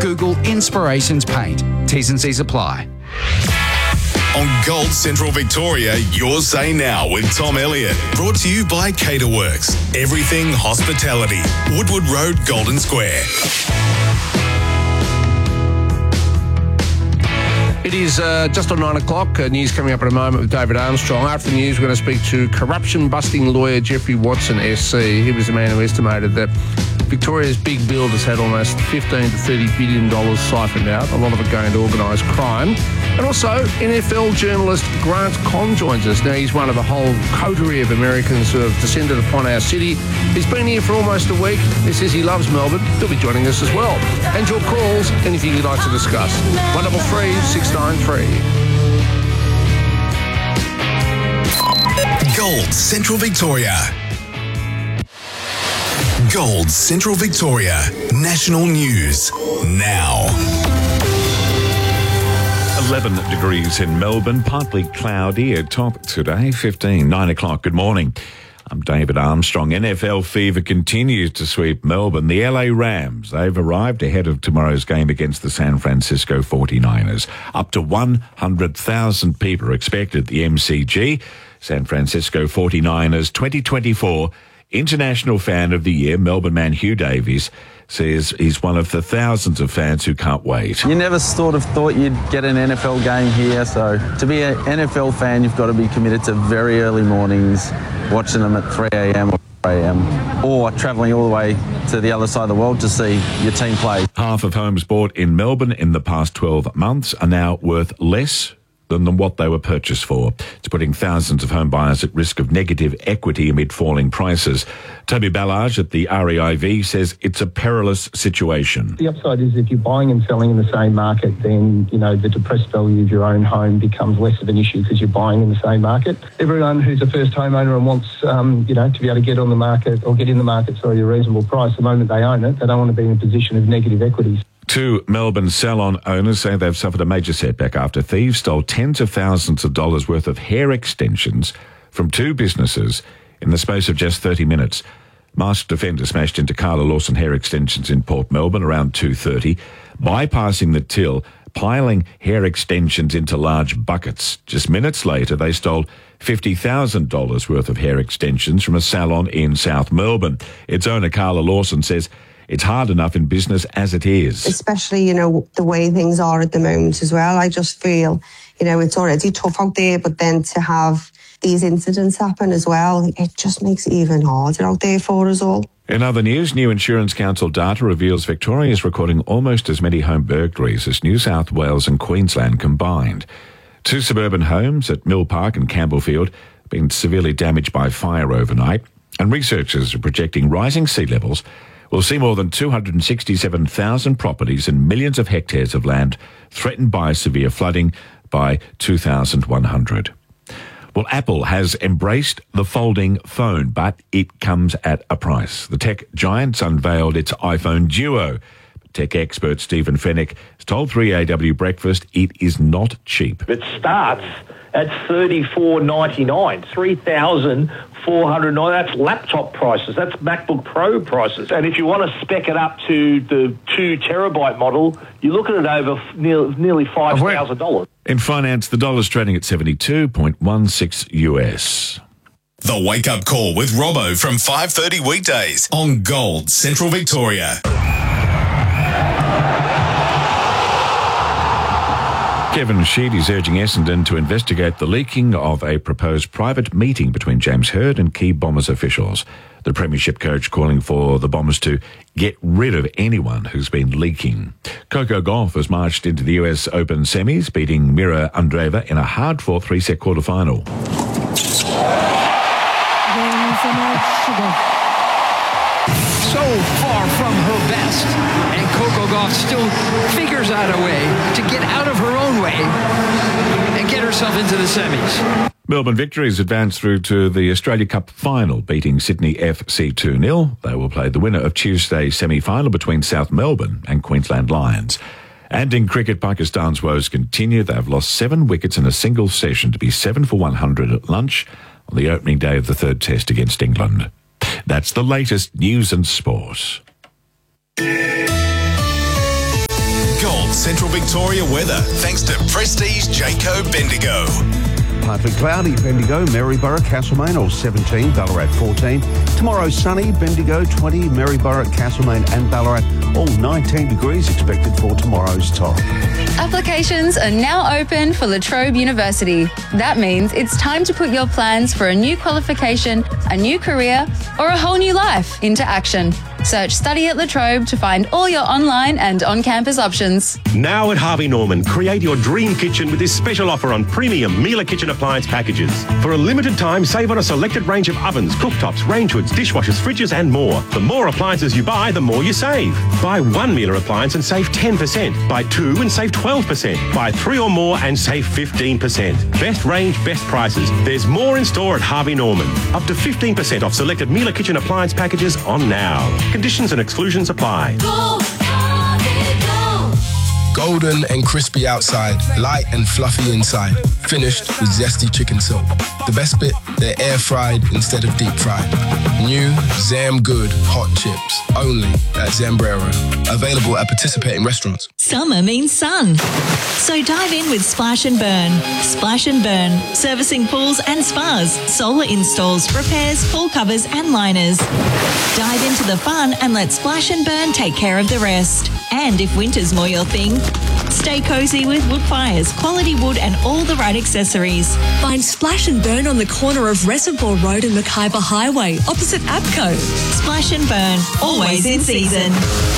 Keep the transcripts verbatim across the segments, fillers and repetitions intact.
Google Inspirations Paint. T's and C's apply. On Gold Central Victoria, your say now with Tom Elliott. Brought to you by Caterworks. Everything hospitality. Woodward Road, Golden Square. It is uh, just on nine o'clock. Uh, news coming up in a moment with David Armstrong. After the news, we're going to speak to corruption-busting lawyer Jeffrey Watson, S C. He was the man who estimated that Victoria's big builders had almost fifteen to thirty billion dollars siphoned out, a lot of it going to organised crime. And also, N F L journalist Grant Conn joins us. Now, he's one of a whole coterie of Americans who have descended upon our city. He's been here for almost a week. He says he loves Melbourne. He'll be joining us as well. And your calls, anything you'd like to discuss. one double three six nine three. Gold Central Victoria. Gold Central Victoria. National News. Now. eleven degrees in Melbourne, partly cloudy, a top today, fifteen, nine o'clock. Good morning. I'm David Armstrong. N F L fever continues to sweep Melbourne. The L A Rams, they've arrived ahead of tomorrow's game against the San Francisco forty-niners. Up to one hundred thousand people are expected at the M C G. San Francisco forty-niners twenty twenty-four International Fan of the Year, Melbourne man Hugh Davies, says he's one of the thousands of fans who can't wait. You never sort of thought you'd get an N F L game here, so to be an N F L fan, you've got to be committed to very early mornings, watching them at three a.m. or four a.m. or travelling all the way to the other side of the world to see your team play. Half of homes bought in Melbourne in the past twelve months are now worth less than what they were purchased for. It's putting thousands of home buyers at risk of negative equity amid falling prices. Toby Ballage at the R E I V says it's a perilous situation. The upside is if you're buying and selling in the same market, then, you know, the depressed value of your own home becomes less of an issue because you're buying in the same market. Everyone who's a first homeowner and wants, um, you know, to be able to get on the market or get in the market, sorry, a reasonable price the moment they own it, they don't want to be in a position of negative equities. Two Melbourne salon owners say they've suffered a major setback after thieves stole tens of thousands of dollars worth of hair extensions from two businesses in the space of just thirty minutes. Masked offenders smashed into Carla Lawson Hair Extensions in Port Melbourne around two thirty, bypassing the till, piling hair extensions into large buckets. Just minutes later, they stole fifty thousand dollars worth of hair extensions from a salon in South Melbourne. Its owner, Carla Lawson, says it's hard enough in business as it is. Especially, you know, the way things are at the moment as well. I just feel, you know, it's already tough out there, but then to have these incidents happen as well, it just makes it even harder out there for us all. In other news, new Insurance Council data reveals Victoria is recording almost as many home burglaries as New South Wales and Queensland combined. Two suburban homes at Mill Park and Campbellfield have been severely damaged by fire overnight, and researchers are projecting rising sea levels will see more than two hundred sixty-seven thousand properties and millions of hectares of land threatened by severe flooding by two thousand one hundred. Well, Apple has embraced the folding phone, but it comes at a price. The tech giants unveiled its iPhone Duo. Tech expert Stephen Fennick has told three A W Breakfast it is not cheap. It starts at thirty-four ninety-nine, three thousand four hundred ninety. That's laptop prices. That's MacBook Pro prices. And if you want to spec it up to the two terabyte model, you're looking at over nearly, nearly five thousand dollars. In finance, the dollar's trading at seventy-two point one six U S. The Wake Up Call with Robbo from five thirty weekdays on Gold Central Victoria. Kevin Sheed is urging Essendon to investigate the leaking of a proposed private meeting between James Hird and key Bombers officials. The Premiership coach calling for the Bombers to get rid of anyone who's been leaking. Coco Gauff has marched into the U S Open semis, beating Mira Andreeva in a hard-fought three-set quarter-final. So far from her best, and Coco Gauff still figures out a way to get out of her own way and get herself into the semis. Melbourne Victories advanced through to the Australia Cup final, beating Sydney F C two nil. They will play the winner of Tuesday's semi-final between South Melbourne and Queensland Lions. And in cricket, Pakistan's woes continue. They've lost seven wickets in a single session to be seven for one hundred at lunch on the opening day of the third test against England. That's the latest news and sport. Central Victoria weather thanks to Prestige Jayco Bendigo. Partly cloudy, Bendigo, Maryborough, Castlemaine, all seventeen, Ballarat fourteen. Tomorrow sunny, Bendigo twenty, Maryborough, Castlemaine and Ballarat, all nineteen degrees expected for tomorrow's top. Applications are now open for La Trobe University. That means it's time to put your plans for a new qualification, a new career, or a whole new life into action. Search Study at La Trobe to find all your online and on-campus options. Now at Harvey Norman, create your dream kitchen with this special offer on premium Miele kitchen appliance packages. For a limited time, save on a selected range of ovens, cooktops, range hoods, dishwashers, fridges and more. The more appliances you buy, the more you save. Buy one Miele appliance and save ten percent. Buy two and save twelve percent. Buy three or more and save fifteen percent. Best range, best prices. There's more in store at Harvey Norman. Up to fifteen percent off selected Miele kitchen appliance packages on now. Conditions and exclusions apply. Go, Harvey, go. Golden and crispy outside, light and fluffy inside. Finished with zesty chicken soup. The best bit, they're air fried instead of deep fried. New Zam Good hot chips, only at Zambrero. Available at participating restaurants. Summer means sun. So dive in with Splash and Burn. Splash and Burn, servicing pools and spas, solar installs, repairs, pool covers and liners. Dive into the fun and let Splash and Burn take care of the rest. And if winter's more your thing, stay cozy with wood fires, quality wood and all the right accessories. Find Splash and Burn on the corner of Reservoir Road and Mackayba Highway, opposite APCO. Splash and Burn, always in season.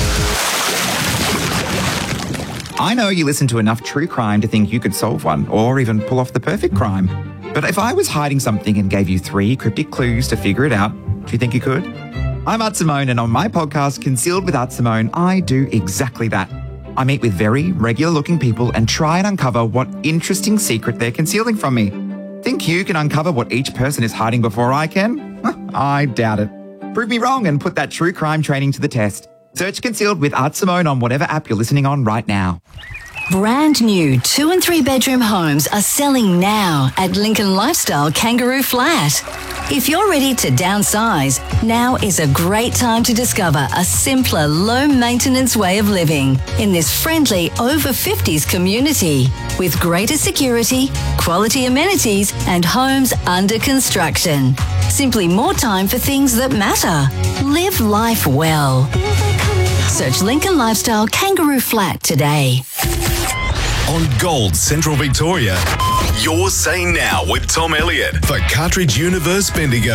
I know you listen to enough true crime to think you could solve one or even pull off the perfect crime. But if I was hiding something and gave you three cryptic clues to figure it out, do you think you could? I'm Art Simone, and on my podcast, Concealed with Art Simone, I do exactly that. I meet with very regular-looking people and try and uncover what interesting secret they're concealing from me. Think you can uncover what each person is hiding before I can? I doubt it. Prove me wrong and put that true crime training to the test. Search Concealed with Art Simone on whatever app you're listening on right now. Brand new two and three bedroom homes are selling now at Lincoln Lifestyle Kangaroo Flat. If you're ready to downsize, now is a great time to discover a simpler, low-maintenance way of living in this friendly over fifties community with greater security, quality amenities and homes under construction. Simply more time for things that matter. Live life well. Search Lincoln Lifestyle Kangaroo Flat today. On Gold Central Victoria, Your Say Now with Tom Elliott for Cartridge Universe Bendigo.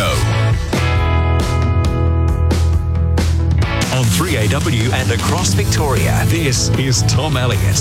On three A W and across Victoria, this is Tom Elliott.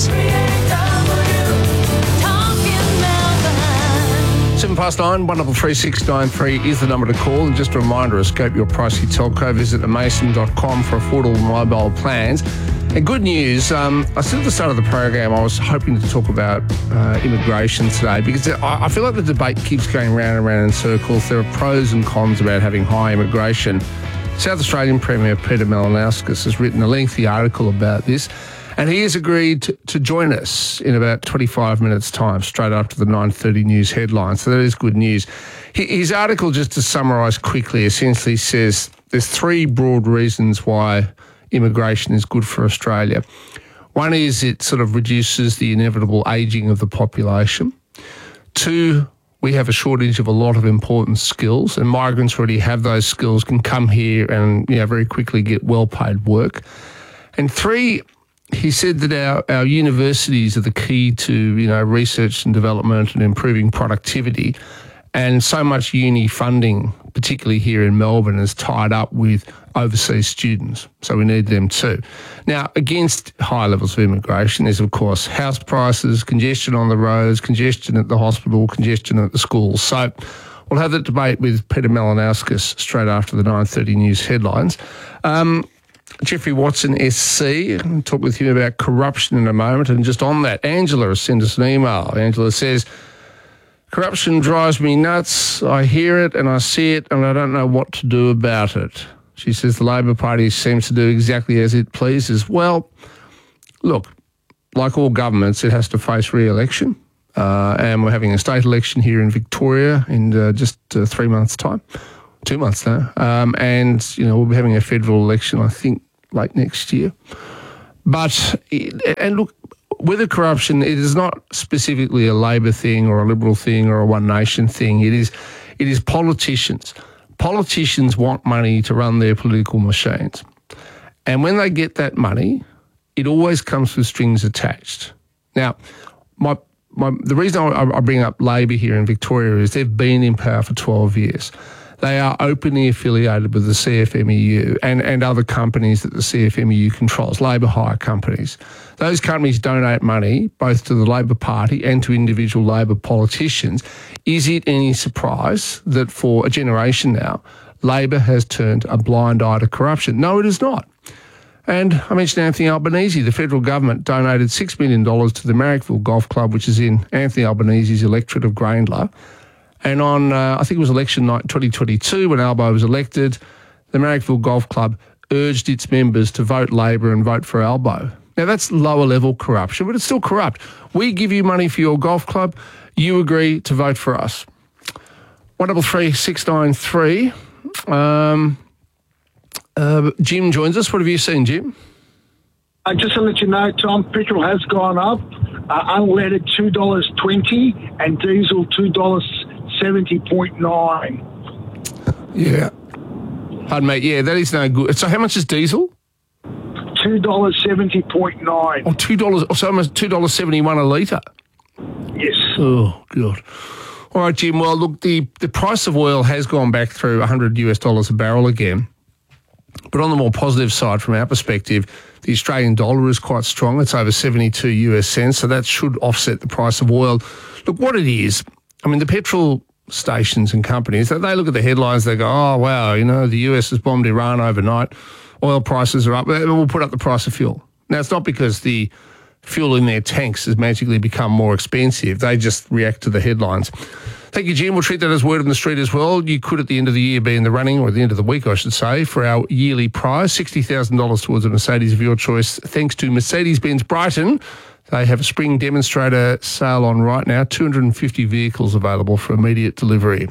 Seven past nine, one double three six nine three is the number to call. And just a reminder, escape your pricey telco. Visit amason dot com for affordable mobile plans. And good news, um, I said at the start of the program I was hoping to talk about uh, immigration today because I, I feel like the debate keeps going round and round in circles. There are pros and cons about having high immigration. South Australian Premier Peter Malinauskas has written a lengthy article about this, and he has agreed to, to join us in about twenty-five minutes' time, straight after the nine thirty news headline. So that is good news. His article, just to summarise quickly, essentially says there's three broad reasons why immigration is good for Australia. One is it sort of reduces the inevitable ageing of the population. Two, we have a shortage of a lot of important skills, and migrants already have those skills, can come here and, you know, very quickly get well-paid work. And three, he said that our, our universities are the key to, you know, research and development and improving productivity. And so much uni funding, particularly here in Melbourne, is tied up with overseas students. So we need them too. Now, against high levels of immigration is, of course, house prices, congestion on the roads, congestion at the hospital, congestion at the schools. So we'll have that debate with Peter Malinauskas straight after the nine thirty news headlines. Um, Jeffrey Watson, S C, I'll talk with him about corruption in a moment. And just on that, Angela has sent us an email. Angela says, corruption drives me nuts. I hear it and I see it and I don't know what to do about it. She says the Labor Party seems to do exactly as it pleases. Well, look, like all governments, it has to face re-election. Uh, and we're having a state election here in Victoria in uh, just uh, three months' time. Two months now. Um, and, you know, we'll be having a federal election, I think, late next year. But, and look, with the corruption, it is not specifically a Labor thing or a Liberal thing or a One Nation thing. It is, it is politicians. Politicians want money to run their political machines. And when they get that money, it always comes with strings attached. Now, my, my the reason I, I bring up Labor here in Victoria is they've been in power for twelve years. They are openly affiliated with the C F M E U and, and other companies that the C F M E U controls, labour hire companies. Those companies donate money both to the Labor Party and to individual Labor politicians. Is it any surprise that for a generation now, Labor has turned a blind eye to corruption? No, it is not. And I mentioned Anthony Albanese. The federal government donated six million dollars to the Marrickville Golf Club, which is in Anthony Albanese's electorate of Grayndler. And on, uh, I think it was election night twenty twenty-two, when Albo was elected, the Marrickville Golf Club urged its members to vote Labor and vote for Albo. Now, that's lower level corruption, but it's still corrupt. We give you money for your golf club, you agree to vote for us. one double three six nine three. Um, uh, Jim joins us. What have you seen, Jim? Uh, just to let you know, Tom, petrol has gone up. Uh, unleaded two dollars twenty and diesel two dollars seventy point nine. Yeah. Pardon me. Yeah, that is no good. So how much is diesel? two dollars seventy point nine. Oh, two dollars. So almost two dollars seventy-one a litre. Yes. Oh, God. All right, Jim. Well, look, the, the price of oil has gone back through one hundred US dollars a barrel again. But on the more positive side, from our perspective, the Australian dollar is quite strong. It's over seventy-two US cents, so that should offset the price of oil. Look, what it is, I mean, the petrol stations and companies, they look at the headlines, they go, oh, wow, you know, the U S has bombed Iran overnight, oil prices are up, we'll put up the price of fuel. Now, it's not because the fuel in their tanks has magically become more expensive. They just react to the headlines. Thank you, Jim. We'll treat that as word on the street as well. You could, at the end of the year, be in the running, or at the end of the week, I should say, for our yearly prize, sixty thousand dollars towards a Mercedes of your choice, thanks to Mercedes-Benz Brighton. They have a spring demonstrator sale on right now, two hundred fifty vehicles available for immediate delivery.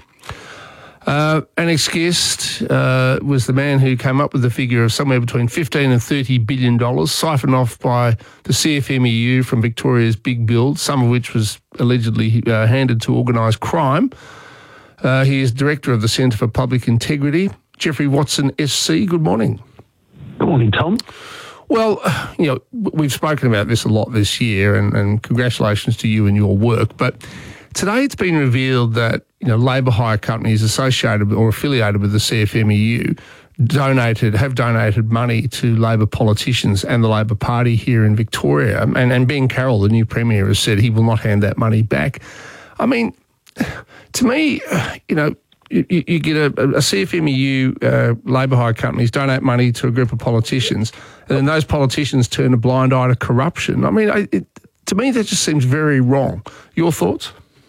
Uh, our next guest uh, was the man who came up with the figure of somewhere between fifteen and thirty billion dollars, siphoned off by the C F M E U from Victoria's big build, some of which was allegedly uh, handed to organised crime. Uh, he is Director of the Centre for Public Integrity. Jeffrey Watson, S C, good morning. Good morning, Tom. Well, you know, we've spoken about this a lot this year, and, and congratulations to you and your work, but today it's been revealed that, you know, labour hire companies associated or affiliated with the C F M E U donated, have donated money to Labor politicians and the Labor Party here in Victoria. And, and Ben Carroll, the new Premier, has said he will not hand that money back. I mean, to me, you know, you, you get a, a C F M E U, uh, labour hire companies donate money to a group of politicians, and then those politicians turn a blind eye to corruption. I mean, I, it, to me, that just seems very wrong. Your thoughts?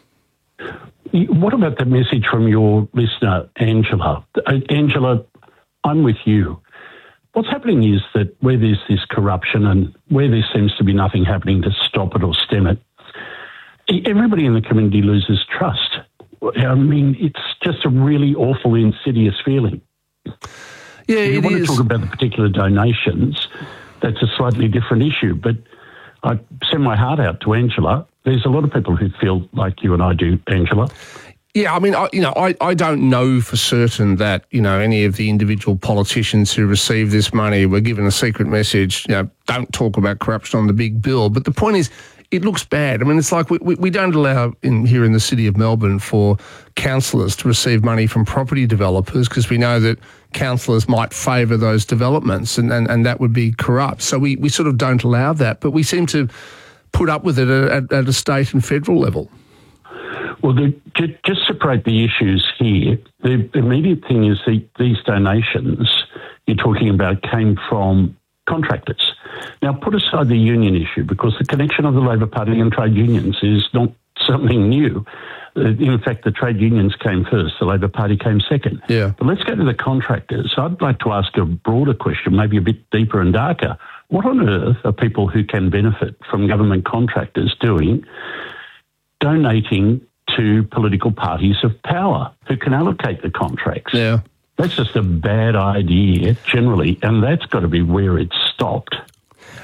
What about the message from your listener, Angela? Uh, Angela, I'm with you. What's happening is that where there's this corruption and where there seems to be nothing happening to stop it or stem it, everybody in the community loses trust. I mean, it's just a really awful, insidious feeling. Yeah, if you it want is. to talk about the particular donations, that's a slightly different issue. But I send my heart out to Angela. There's a lot of people who feel like you and I do, Angela. Yeah, I mean, I, you know, I, I don't know for certain that, you know, any of the individual politicians who received this money were given a secret message, you know, don't talk about corruption on the big bill. But the point is, it looks bad. I mean, it's like we, we, we don't allow in here in the city of Melbourne for councillors to receive money from property developers because we know that councillors might favour those developments and, and, and that would be corrupt. So we, we sort of don't allow that, but we seem to put up with it at, at a state and federal level. Well, the, just separate the issues here. The immediate thing is the, these donations you're talking about came from contractors. Now, put aside the union issue because the connection of the Labor Party and trade unions is not something new. In fact, the trade unions came first, the Labor Party came second. Yeah. But let's go to the contractors. I'd like to ask a broader question, maybe a bit deeper and darker. What on earth are people who can benefit from government contractors doing, donating to political parties of power who can allocate the contracts? Yeah. That's just a bad idea generally, and that's got to be where it stopped.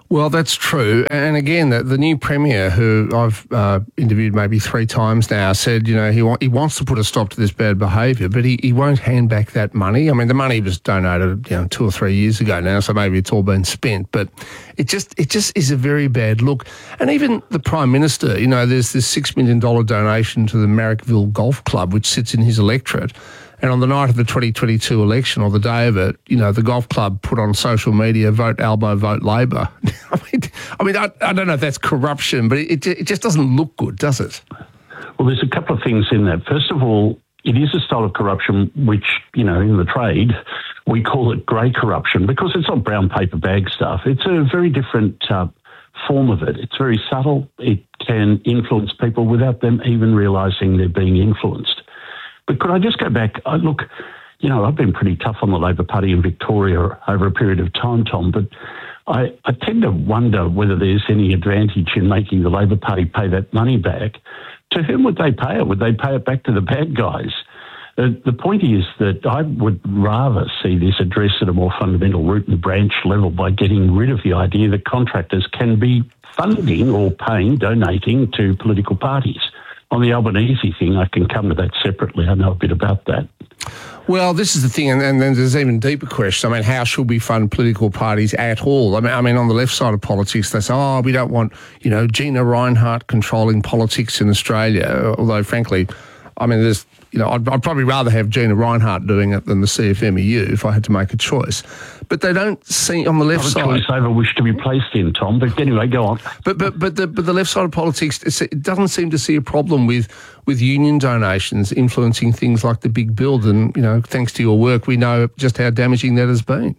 Well, that's true. And again, the, the new Premier, who I've uh, interviewed maybe three times now, said, you know, he, wa- he wants to put a stop to this bad behaviour, but he, he won't hand back that money. I mean, the money was donated, you know, two or three years ago now, so maybe it's all been spent. But it just it just is a very bad look. And even the Prime Minister, you know, there's this six million dollars donation to the Marrickville Golf Club, which sits in his electorate. And on the night of the twenty twenty-two election, or the day of it, you know, the golf club put on social media, vote Albo, vote Labor. I mean, I mean, I, I don't know if that's corruption, but it, it just doesn't look good, does it? Well, there's a couple of things in that. First of all, it is a style of corruption which, you know, in the trade, we call it grey corruption because it's not brown paper bag stuff. It's a very different uh, form of it. It's very subtle. It can influence people without them even realising they're being influenced. But could I just go back? I look, you know, I've been pretty tough on the Labor Party in Victoria over a period of time, Tom, but I, I tend to wonder whether there's any advantage in making the Labor Party pay that money back. To whom would they pay it? Would they pay it back to the bad guys? Uh, the point is that I would rather see this addressed at a more fundamental root and branch level by getting rid of the idea that contractors can be funding or paying, donating to political parties. On the Albanese thing, I can come to that separately. I know a bit about that. Well, this is the thing, and, and then there's even deeper question. I mean, how should we fund political parties at all? I mean, I mean, on the left side of politics, they say, oh, we don't want, you know, Gina Rinehart controlling politics in Australia. Although, frankly, I mean, there's, you know, I'd, I'd probably rather have Gina Rinehart doing it than the C F M E U if I had to make a choice. But they don't see on the left Not a side. choice I ever wish to be placed in, Tom. But anyway, go on. But but but the but the left side of politics, it doesn't seem to see a problem with with union donations influencing things like the big build. And you know, thanks to your work, we know just how damaging that has been.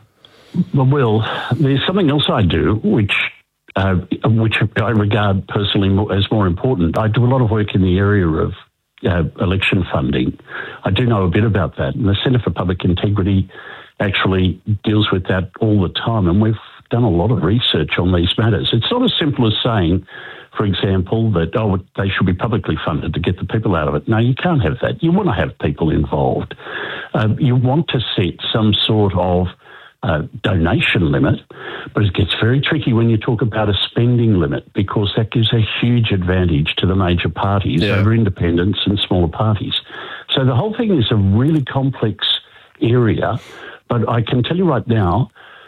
Well, Will, there's something else I do, which uh, which I regard personally as more important. I do a lot of work in the area of uh, election funding. I do know a bit about that, and the Centre for Public Integrity actually deals with that all the time, and we've done a lot of research on these matters. It's not as simple as saying, for example, that, oh, they should be publicly funded to get the people out of it. No, you can't have that. You want to have people involved. Uh, you want to set some sort of uh, donation limit, but it gets very tricky when you talk about a spending limit because that gives a huge advantage to the major parties yeah. over independents and smaller parties. So the whole thing is a really complex area. But I can tell you right now,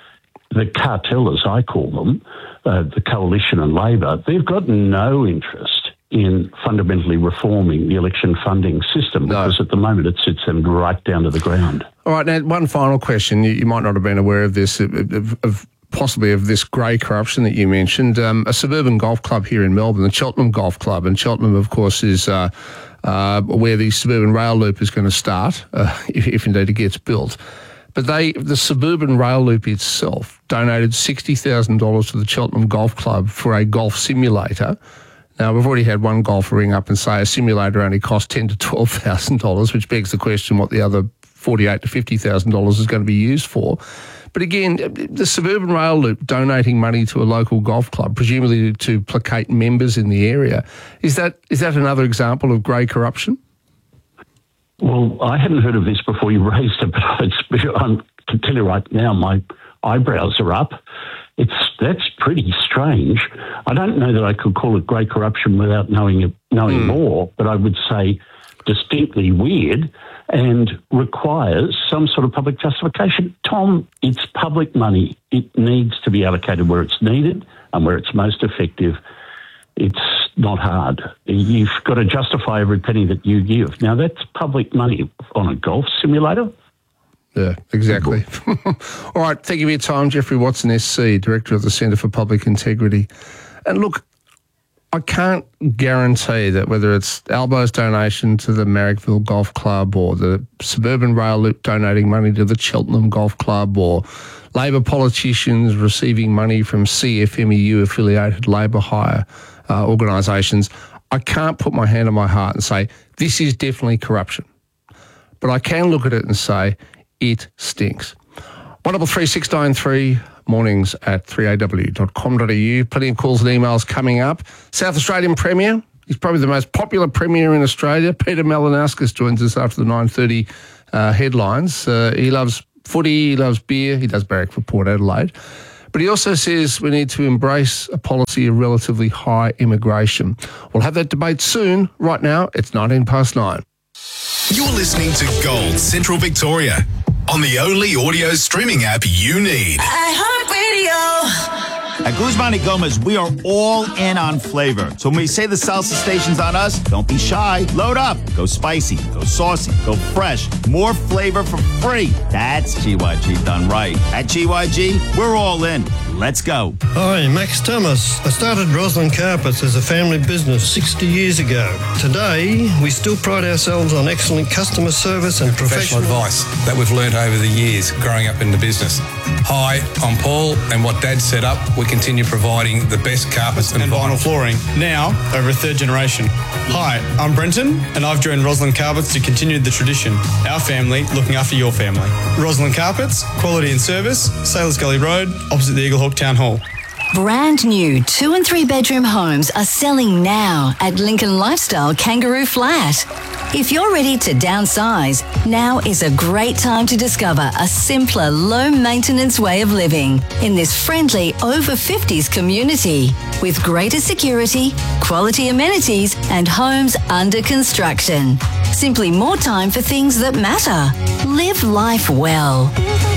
the cartel, as I call them, uh, the Coalition and Labor, they've got no interest in fundamentally reforming the election funding system because no. at the moment it sits them right down to the ground. All right, now one final question. You, you might not have been aware of this, of, of, of possibly of this grey corruption that you mentioned. Um, a suburban golf club here in Melbourne, the Cheltenham Golf Club, and Cheltenham, of course, is uh, uh, where the suburban rail loop is going to start, uh, if, if indeed it gets built. But they, the suburban rail loop itself, donated sixty thousand dollars to the Cheltenham Golf Club for a golf simulator. Now, we've already had one golfer ring up and say a simulator only cost ten thousand to twelve thousand dollars, which begs the question what the other forty-eight thousand to fifty thousand dollars is going to be used for. But again, the suburban rail loop donating money to a local golf club, presumably to placate members in the area, is that is that another example of grey corruption? Well, I hadn't heard of this before you raised it, but it's, I can tell you right now, my eyebrows are up. It's that's pretty strange. I don't know that I could call it grey corruption without knowing knowing mm. more, but I would say distinctly weird and requires some sort of public justification. Tom, it's public money. It needs to be allocated where it's needed and where it's most effective. It's not hard. You've got to justify every penny that you give. Now, that's public money on a golf simulator. Yeah, exactly. All right, thank you for your time, Jeffrey Watson, S C, Director of the Centre for Public Integrity. And look, I can't guarantee that whether it's Albo's donation to the Marrickville Golf Club or the Suburban Rail Loop donating money to the Cheltenham Golf Club or Labor politicians receiving money from C F M E U-affiliated labour hire uh, organisations, I can't put my hand on my heart and say, this is definitely corruption. But I can look at it and say, it stinks. one double three six nine three, mornings at three a w dot com dot a u. Plenty of calls and emails coming up. South Australian Premier, he's probably the most popular Premier in Australia. Peter Malinauskas joins us after the nine thirty uh, headlines. Uh, he loves footy, he loves beer, he does barrack for Port Adelaide. But he also says we need to embrace a policy of relatively high immigration. We'll have that debate soon. Right now, it's nineteen past nine. You're listening to Gold Central Victoria on the only audio streaming app you need. iHeartRadio. At Guzman y Gomez, we are all in on flavor. So when we say the salsa station's on us, don't be shy. Load up. Go spicy. Go saucy. Go fresh. More flavor for free. That's G Y G done right. At G Y G, we're all in. Let's go. Hi, Max Thomas. I started Roslyn Carpets as a family business sixty years ago. Today, we still pride ourselves on excellent customer service and professional, professional advice that we've learned over the years growing up in the business. Hi, I'm Paul, and what Dad set up, we continue providing the best carpets and, and vinyl flooring, now over a third generation. Hi, I'm Brenton, and I've joined Roslyn Carpets to continue the tradition. Our family looking after your family. Roslyn Carpets, quality and service, Sailors Gully Road, opposite the Eagle Hawk Town Hall. Brand new two and three bedroom homes are selling now at Lincoln Lifestyle Kangaroo Flat. If you're ready to downsize, now is a great time to discover a simpler, low-maintenance way of living in this friendly over fifties community with greater security, quality amenities, and homes under construction. Simply more time for things that matter. Live life well.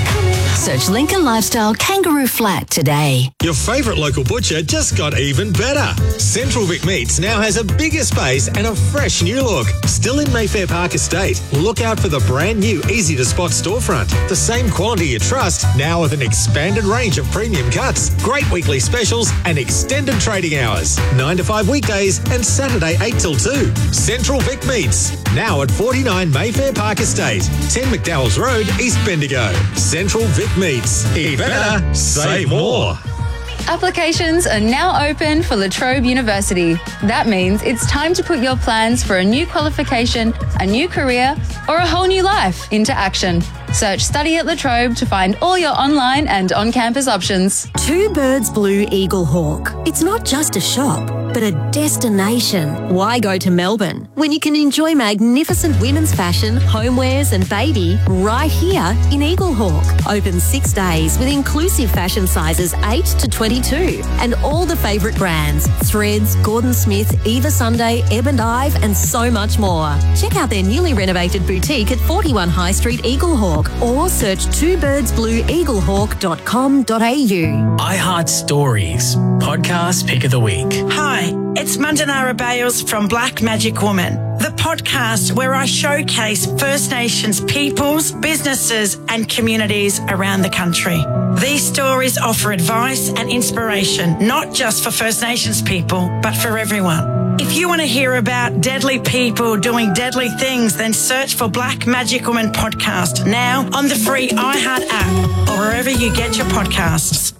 Search Lincoln Lifestyle Kangaroo Flat today. Your favourite local butcher just got even better. Central Vic Meats now has a bigger space and a fresh new look. Still in Mayfair Park Estate. Look out for the brand new easy-to-spot storefront. The same quality you trust, now with an expanded range of premium cuts, great weekly specials and extended trading hours. nine to five weekdays and Saturday eight till two. Central Vic Meats, now at forty-nine Mayfair Park Estate, ten McDowell's Road, East Bendigo. Central Vic Meats. Eat better, save more. Applications are now open for La Trobe University. That means it's time to put your plans for a new qualification, a new career, or a whole new life into action. Search Study at La Trobe to find all your online and on-campus options. Two Birds Blue Eagle Hawk. It's not just a shop, but a destination. Why go to Melbourne when you can enjoy magnificent women's fashion, homewares and baby right here in Eagle Hawk? Open six days with inclusive fashion sizes eight to twenty-two and all the favourite brands, Threads, Gordon Smith, Eva Sunday, Ebb and Ive and so much more. Check out their newly renovated boutique at forty-one High Street, Eagle Hawk, or search two birds blue eagle hawk dot com dot a u. iHeart Stories, podcast pick of the week. Hi, it's Mandanara Bales from Black Magic Woman, the podcast where I showcase First Nations peoples, businesses and communities around the country. These stories offer advice and inspiration, not just for First Nations people, but for everyone. If you want to hear about deadly people doing deadly things, then search for Black Magic Woman podcast now on the free iHeart app or wherever you get your podcasts.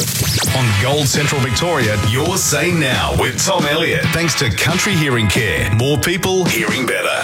On Gold Central Victoria, your say now with Tom Elliott. Thanks to Country Hearing Care. More people hearing better.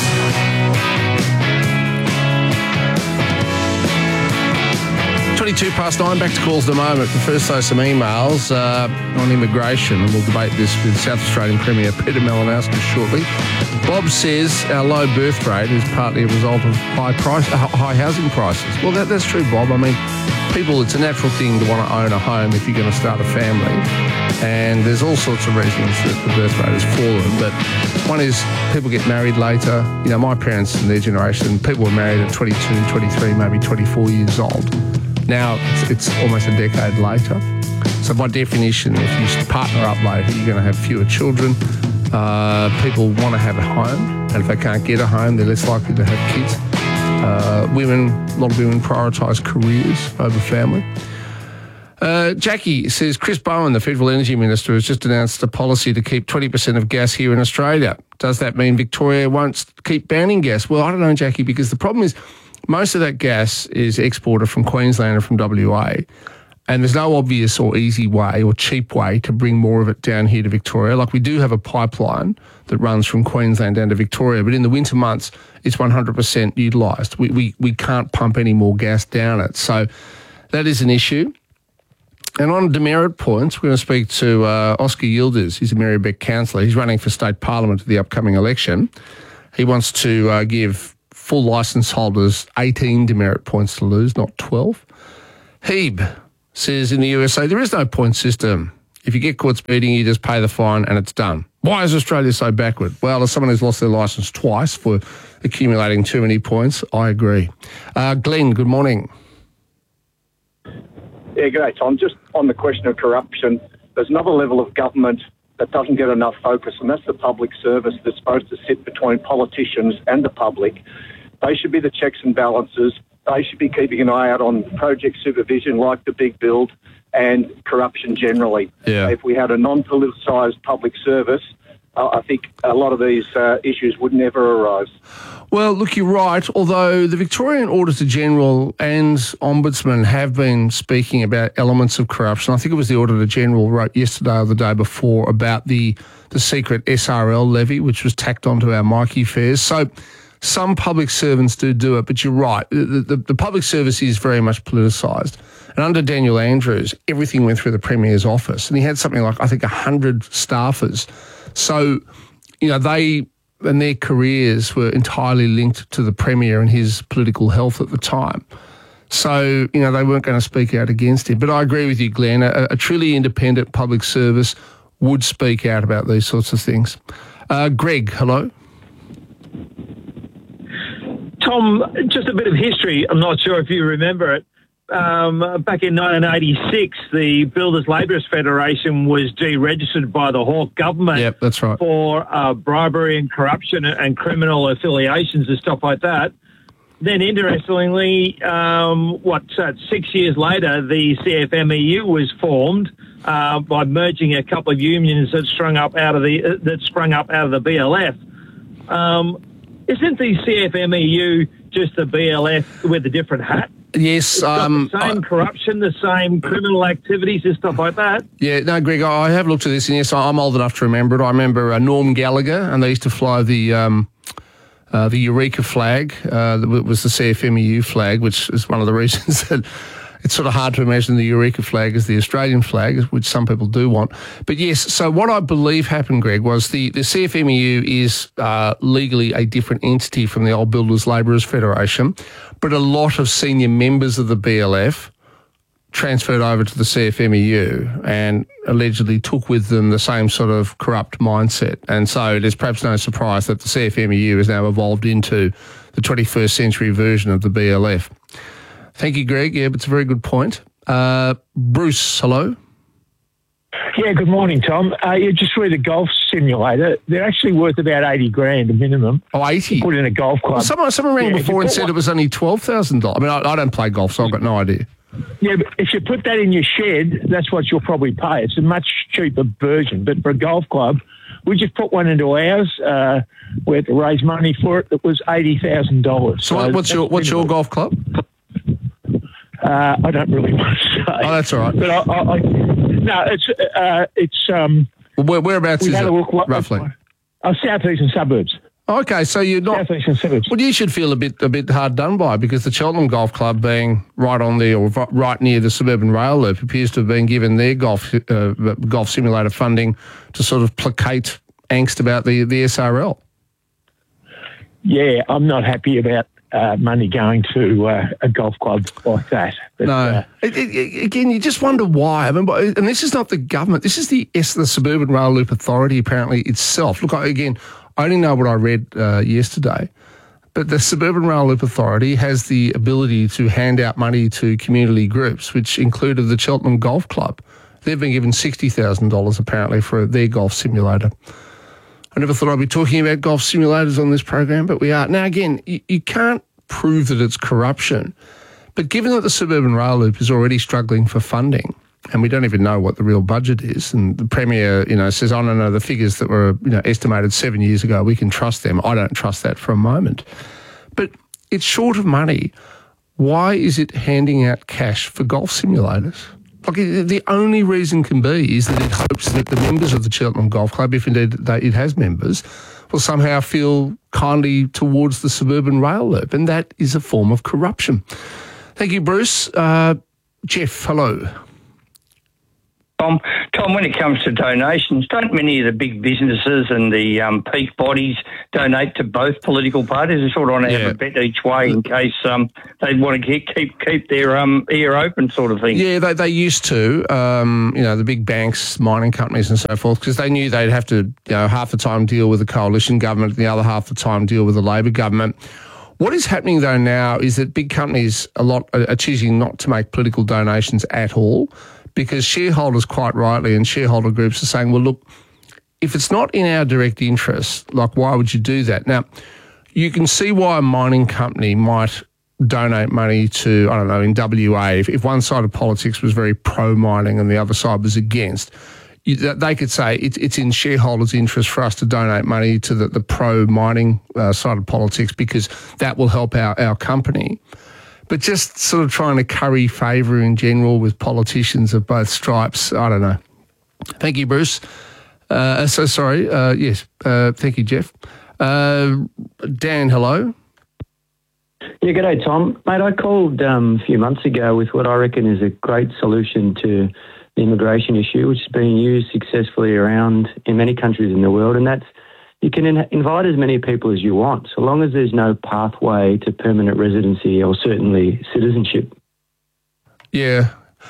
twenty-two past nine, back to calls in a moment. But first, though, some emails uh, on immigration. We'll debate this with South Australian Premier Peter Malinowski shortly. Bob says our low birth rate is partly a result of high price, uh, high housing prices. Well, that, that's true, Bob. I mean, people, it's a natural thing to want to own a home if you're going to start a family. And there's all sorts of reasons that the birth rate has fallen. But one is people get married later. You know, my parents and their generation, people were married at twenty-two, twenty-three, maybe twenty-four years old. Now it's, it's almost a decade later. So by definition, if you partner up later, you're going to have fewer children. Uh, people want to have a home, and if they can't get a home, they're less likely to have kids. Uh, women, a lot of women prioritise careers over family. Uh, Jackie says, Chris Bowen, the Federal Energy Minister, has just announced a policy to keep twenty percent of gas here in Australia. Does that mean Victoria won't keep banning gas? Well, I don't know, Jackie, because the problem is most of that gas is exported from Queensland and from W A, and there's no obvious or easy way or cheap way to bring more of it down here to Victoria. Like, we do have a pipeline that runs from Queensland down to Victoria, but in the winter months, it's one hundred percent utilised. We, we, we can't pump any more gas down it. So that is an issue. And on demerit points, we're going to speak to uh, Oscar Yildiz. He's a Marybeck councillor. He's running for state parliament at the upcoming election. He wants to uh, give full licence holders eighteen demerit points to lose, not twelve. Hebe says in the U S A, there is no point system. If you get caught speeding, you just pay the fine and it's done. Why is Australia so backward? Well, as someone who's lost their licence twice for accumulating too many points, I agree. Uh, Glenn, good morning. Yeah, g'day, Tom. Just on the question of corruption, there's another level of government that doesn't get enough focus, and that's the public service that's supposed to sit between politicians and the public. They should be the checks and balances. They should be keeping an eye out on project supervision like the Big Build and corruption generally. Yeah. If we had a non-politicised public service, uh, I think a lot of these uh, issues would never arise. Well, look, you're right, although the Victorian Auditor-General and Ombudsman have been speaking about elements of corruption. I think it was the Auditor-General wrote yesterday or the day before about the, the secret S R L levy, which was tacked onto our Mikey fares. So some public servants do do it, but you're right. The, the, the public service is very much politicised. And under Daniel Andrews, everything went through the Premier's office. And he had something like, I think, one hundred staffers. So, you know, they and their careers were entirely linked to the Premier and his political health at the time. So, you know, they weren't going to speak out against him. But I agree with you, Glenn. A, a truly independent public service would speak out about these sorts of things. Uh, Greg, hello. Tom, just a bit of history. I'm not sure if you remember it. Um, back in nineteen eighty-six, the Builders Labourers Federation was deregistered by the Hawke government. Yep, that's right. For uh, bribery and corruption and criminal affiliations and stuff like that. Then, interestingly, um, what uh, six years later, the C F M E U was formed uh, by merging a couple of unions that sprung up out of the uh, that sprung up out of the B L F. Um, isn't the C F M E U just the B L F with a different hat? Yes. It's got um, the same corruption, the same criminal activities and stuff like that. Yeah, no, Greg, I have looked at this, and yes, I'm old enough to remember it. I remember uh, Norm Gallagher, and they used to fly the um, uh, the Eureka flag. Uh, that was the C F M E U flag, which is one of the reasons that it's sort of hard to imagine the Eureka flag as the Australian flag, which some people do want. But yes, so what I believe happened, Greg, was the, the C F M E U is uh, legally a different entity from the old Builders Labourers Federation, but a lot of senior members of the B L F transferred over to the C F M E U and allegedly took with them the same sort of corrupt mindset. And so it is perhaps no surprise that the C F M E U has now evolved into the twenty-first century version of the B L F. Thank you, Greg. Yeah, but it's a very good point. Uh, Bruce, hello. Yeah, good morning, Tom. Uh, you just read a golf simulator. They're actually worth about eighty grand a minimum. Oh, eighty? Put in a golf club. Well, someone, someone rang yeah, before and said one, it was only twelve thousand dollars. I mean, I, I don't play golf, so I've got no idea. Yeah, but if you put that in your shed, that's what you'll probably pay. It's a much cheaper version. But for a golf club, we just put one into ours. Uh, we had to raise money for it. It was eighty thousand dollars. So, so what's your what's your golf club? Uh, I don't really want to say. Oh, that's all right. But I, I, I no, it's uh, it's um. Well, where, whereabouts is it look, roughly? Uh, southeastern suburbs. Okay, so you're not. Southeastern suburbs. Well, you should feel a bit a bit hard done by because the Cheltenham Golf Club, being right on the or right near the suburban rail loop, appears to have been given their golf uh, golf simulator funding to sort of placate angst about the the S R L. Yeah, I'm not happy about Uh, money going to uh, a golf club like that. But, no. Uh, it, it, again, you just wonder why. I mean, and this is not the government. This is the S, the Suburban Rail Loop Authority, apparently, itself. Look, I, again, I only know what I read uh, yesterday, but the Suburban Rail Loop Authority has the ability to hand out money to community groups, which included the Cheltenham Golf Club. They've been given sixty thousand dollars, apparently, for their golf simulator. I never thought I'd be talking about golf simulators on this program, but we are. Now, again, you, you can't prove that it's corruption, but given that the Suburban Rail Loop is already struggling for funding, and we don't even know what the real budget is, and the Premier, you know, says, oh, no, no, the figures that were, you know, estimated seven years ago, we can trust them. I don't trust that for a moment. But it's short of money. Why is it handing out cash for golf simulators? Like, the only reason can be is that it hopes that the members of the Cheltenham Golf Club, if indeed it has members, will somehow feel kindly towards the Suburban Rail Loop, and that is a form of corruption. Thank you, Bruce. Uh, Jeff, hello. Tom, Tom, when it comes to donations, don't many of the big businesses and the um, peak bodies donate to both political parties? They sort of want to Yeah. have a bet each way in case um, they want to keep keep, keep their um, ear open, sort of thing. Yeah, they, they used to, um, you know, the big banks, mining companies and so forth, because they knew they'd have to, you know, half the time deal with the coalition government, the other half the time deal with the Labor government. What is happening, though, now is that big companies a lot are, are choosing not to make political donations at all, because shareholders, quite rightly, and shareholder groups are saying, well, look, if it's not in our direct interest, like, why would you do that? Now, you can see why a mining company might donate money to, I don't know, in W A, if, if one side of politics was very pro-mining and the other side was against, you, they could say it's, it's in shareholders' interest for us to donate money to the, the pro-mining uh, side of politics because that will help our, our company. But just sort of trying to curry favour in general with politicians of both stripes, I don't know. Thank you, Bruce. Uh, so sorry. Uh, yes. Uh, thank you, Jeff. Uh, Dan, hello. Yeah, g'day, Tom. Mate, I called um, a few months ago with what I reckon is a great solution to the immigration issue, which is being used successfully around in many countries in the world, and that's you can in- invite as many people as you want, so long as there's no pathway to permanent residency or certainly citizenship. Yeah.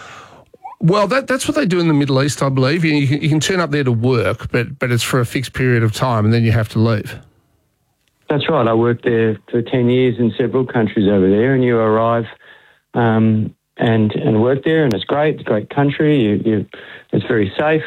Well, that, that's what they do in the Middle East, I believe. You, you, can, you can turn up there to work, but, but it's for a fixed period of time and then you have to leave. That's right. I worked there for ten years in several countries over there, and you arrive um, and and work there, and it's great. It's a great country. You, you, it's very safe.